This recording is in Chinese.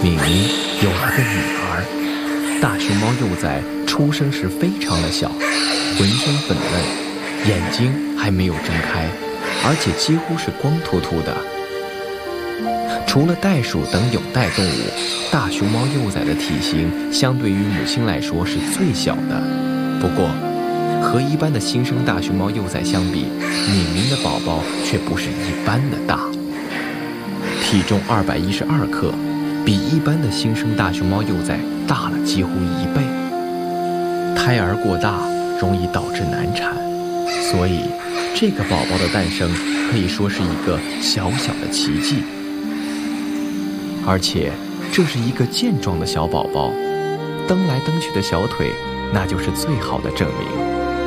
敏敏有了个女儿。大熊猫幼崽出生时非常的小，浑身粉嫩，眼睛还没有睁开，而且几乎是光秃秃的。除了袋鼠等有袋动物，大熊猫幼崽的体型相对于母亲来说是最小的。不过，和一般的新生大熊猫幼崽相比，敏敏的宝宝却不是一般的大，体重212克，比一般的新生大熊猫幼崽大了几乎1倍。胎儿过大容易导致难产，所以这个宝宝的诞生可以说是一个小小的奇迹。而且这是一个健壮的小宝宝，蹬来蹬去的小腿，那就是最好的证明。